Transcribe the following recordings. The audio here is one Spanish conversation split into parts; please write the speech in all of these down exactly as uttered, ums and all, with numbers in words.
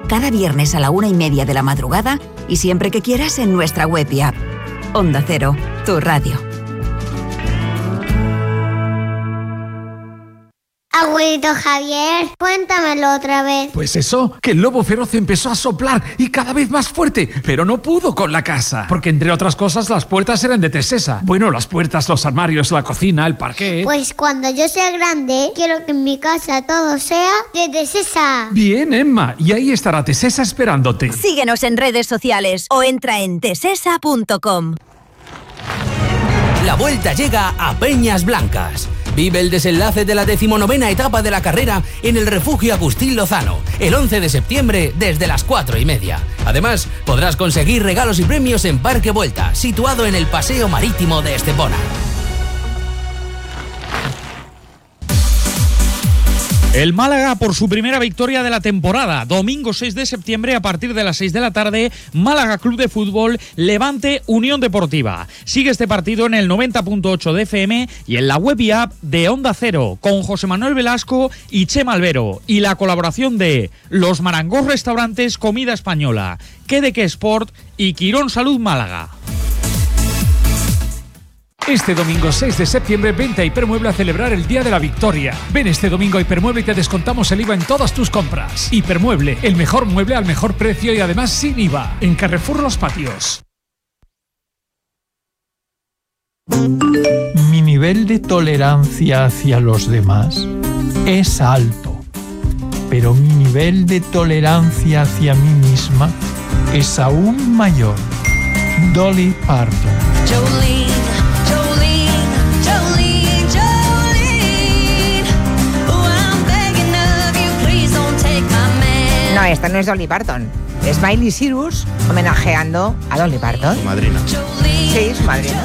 cada viernes a la una y media de la madrugada y siempre que quieras en nuestra web y app. Onda Cero, tu radio. Abuelito Javier, cuéntamelo otra vez. Pues eso, que el lobo feroz empezó a soplar y cada vez más fuerte, pero no pudo con la casa, porque entre otras cosas las puertas eran de Tesesa. Bueno, las puertas, los armarios, la cocina, el parquet. Pues cuando yo sea grande, quiero que en mi casa todo sea de Tesesa. Bien, Emma, y ahí estará Tesesa esperándote. Síguenos en redes sociales o entra en tesesa punto com. La vuelta llega a Peñas Blancas. Vive el desenlace de la decimonovena etapa de la carrera en el Refugio Agustín Lozano, el once de septiembre desde las cuatro y media. Además, podrás conseguir regalos y premios en Parque Vuelta, situado en el Paseo Marítimo de Estepona. El Málaga por su primera victoria de la temporada. Domingo seis de septiembre a partir de las seis de la tarde, Málaga Club de Fútbol, Levante Unión Deportiva. Sigue este partido en el noventa punto ocho de F M y en la web y app de Onda Cero con José Manuel Velasco y Chema Albero y la colaboración de Los Marangos Restaurantes Comida Española, Quedeque Sport y Quirón Salud Málaga. Este domingo seis de septiembre vente a Hipermueble a celebrar el Día de la Victoria. Ven este domingo a Hipermueble y te descontamos el I V A en todas tus compras. Hipermueble, el mejor mueble al mejor precio y además sin I V A. En Carrefour Los Patios. Mi nivel de tolerancia hacia los demás es alto, pero mi nivel de tolerancia hacia mí misma es aún mayor. Dolly Parton. Jolene. No, esta no es Dolly Parton. Es Miley Cyrus homenajeando a Dolly Parton. Su madrina. Sí, su madrina.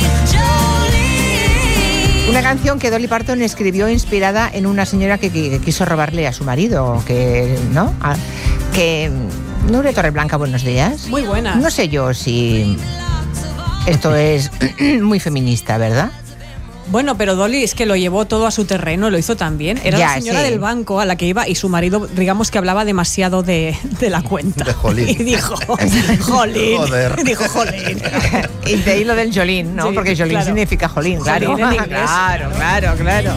Una canción que Dolly Parton escribió inspirada en una señora que, que, que quiso robarle a su marido, que, ¿no? A, que Nuria Torreblanca, buenos días. Muy buenas. No sé yo si esto es muy feminista, ¿verdad? Bueno, pero Dolly es que lo llevó todo a su terreno, lo hizo también. Era ya, la señora sí. del banco a la que iba y su marido, digamos que hablaba demasiado de, de la cuenta. De jolín. Y dijo, jolín. Joder. Dijo, jolín. Y de ahí lo del jolín, ¿no? Sí, porque jolín claro. significa jolín, claro. Jolín en inglés. Claro, claro, claro.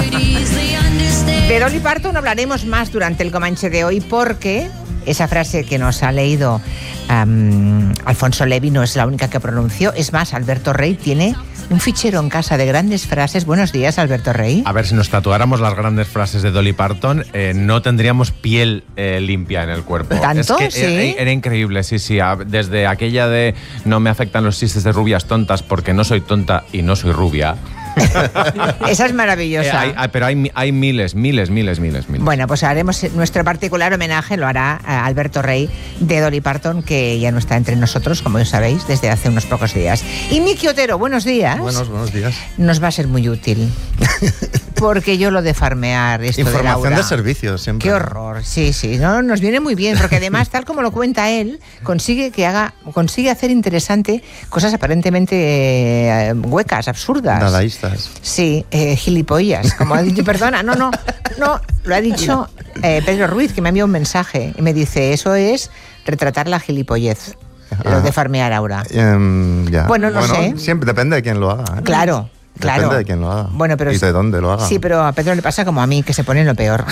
De Dolly Parton hablaremos más durante el Comanche de hoy porque esa frase que nos ha leído um, Alfonso Levi no es la única que pronunció. Es más, Alberto Rey tiene un fichero en casa de grandes frases. Buenos días, Alberto Rey. A ver, si nos tatuáramos las grandes frases de Dolly Parton, eh, no tendríamos piel eh, limpia en el cuerpo. ¿Tanto? Es que ¿Sí? era, era increíble, sí, sí. Desde aquella de no me afectan los chistes de rubias tontas porque no soy tonta y no soy rubia. Esa es maravillosa. Eh, hay, hay, pero hay, hay miles, miles, miles, miles, miles. Bueno, pues haremos nuestro particular homenaje, lo hará Alberto Rey, de Dolly Parton, que ya no está entre nosotros, como ya sabéis, desde hace unos pocos días. Y Miki Otero, buenos días. Buenos, buenos días. Nos va a ser muy útil. Porque yo lo de farmear, esto Información de Laura, de servicios, siempre. Qué horror, sí, sí, no, nos viene muy bien, porque además, tal como lo cuenta él, consigue que haga, consigue hacer interesante cosas aparentemente eh, huecas, absurdas. Dadaístas. Sí, eh, gilipollas, como ha dicho, perdona, no, no, no, lo ha dicho eh, Pedro Ruiz, que me ha enviado un mensaje y me dice, eso es retratar la gilipollez, ah. lo de farmear Aura. Um, ya. Bueno, no bueno, sé. Siempre depende de quién lo haga, ¿eh? Claro. Claro. Depende de quién lo haga. Bueno, pero y de dónde lo haga. Sí, pero a Pedro le pasa como a mí, que se pone en lo peor.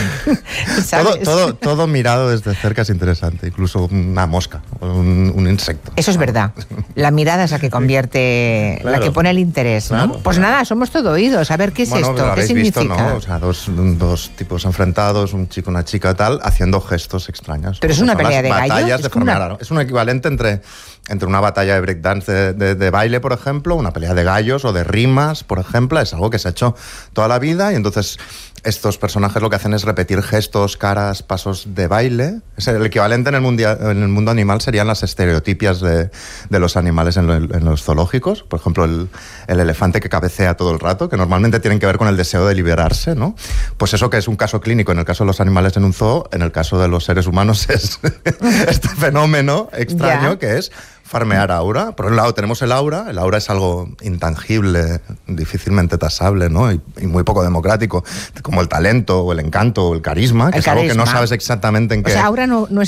todo, todo, todo mirado desde cerca es interesante, incluso una mosca, un, un insecto. Eso es verdad. La mirada es la que convierte, claro. la que pone el interés, ¿no? Claro, pues claro. Nada, somos todo oídos. A ver, ¿qué es bueno, esto? Lo ¿Qué significa? Visto, ¿no? O sea, dos, dos tipos enfrentados, un chico, una chica, tal, haciendo gestos extraños. Pero es una pelea de gallos. Es, una... es un equivalente entre, entre una batalla de breakdance de, de, de baile, por ejemplo, una pelea de gallos o de rimas, por ejemplo. Es algo que se ha hecho toda la vida y entonces estos personajes lo que hacen es repetir gestos, caras, pasos de baile. Es el equivalente en el, mundial, en el mundo animal serían las estereotipias de, de los animales en, lo, en los zoológicos. Por ejemplo, el, el elefante que cabecea todo el rato, que normalmente tienen que ver con el deseo de liberarse, ¿no? Pues eso que es un caso clínico en el caso de los animales en un zoo, en el caso de los seres humanos es este fenómeno extraño yeah. que es farmear aura. Por un lado tenemos el aura. El aura es algo intangible, difícilmente tasable, ¿no? Y, y muy poco democrático, como el talento o el encanto o el carisma, que el es carisma. Algo que no sabes exactamente en qué... O sea, aura no, no es